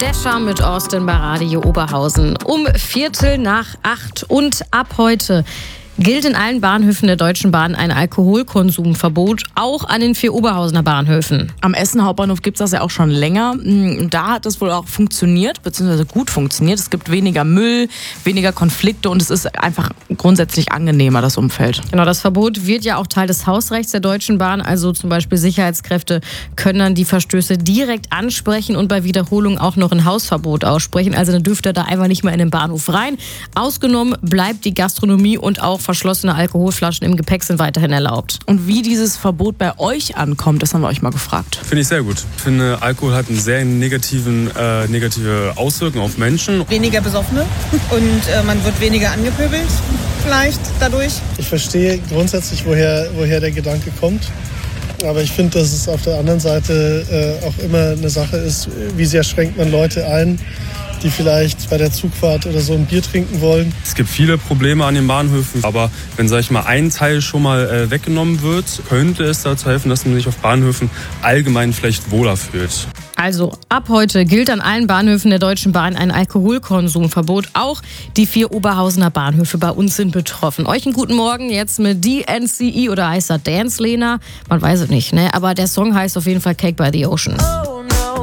Kesha mit Austin bei Radio Oberhausen. Um 7:45 und ab heute gilt in allen Bahnhöfen der Deutschen Bahn ein Alkoholkonsumverbot, auch an den 4 Oberhausener Bahnhöfen. Am Essen Hauptbahnhof gibt es das ja auch schon länger. Da hat es wohl auch funktioniert, beziehungsweise gut funktioniert. Es gibt weniger Müll, weniger Konflikte und es ist einfach grundsätzlich angenehmer, das Umfeld. Genau, das Verbot wird ja auch Teil des Hausrechts der Deutschen Bahn. Also zum Beispiel Sicherheitskräfte können dann die Verstöße direkt ansprechen und bei Wiederholung auch noch ein Hausverbot aussprechen. Also dann dürft ihr da einfach nicht mehr in den Bahnhof rein. Ausgenommen bleibt die Gastronomie und auch verschlossene Alkoholflaschen im Gepäck sind weiterhin erlaubt. Und wie dieses Verbot bei euch ankommt, das haben wir euch mal gefragt. Finde ich sehr gut. Ich finde, Alkohol hat eine sehr negative Auswirkung auf Menschen. Weniger Besoffene und man wird weniger angepöbelt vielleicht dadurch. Ich verstehe grundsätzlich, woher der Gedanke kommt. Aber ich finde, dass es auf der anderen Seite auch immer eine Sache ist, wie sehr schränkt man Leute ein, die vielleicht bei der Zugfahrt oder so ein Bier trinken wollen. Es gibt viele Probleme an den Bahnhöfen, aber wenn, sag ich mal, ein Teil schon mal weggenommen wird, könnte es dazu helfen, dass man sich auf Bahnhöfen allgemein vielleicht wohler fühlt. Also ab heute gilt an allen Bahnhöfen der Deutschen Bahn ein Alkoholkonsumverbot. Auch die 4 Oberhausener Bahnhöfe bei uns sind betroffen. Euch einen guten Morgen jetzt mit DNCE oder heißt das Dance, Lena? Man weiß es nicht, ne? Aber der Song heißt auf jeden Fall Cake by the Ocean. Oh,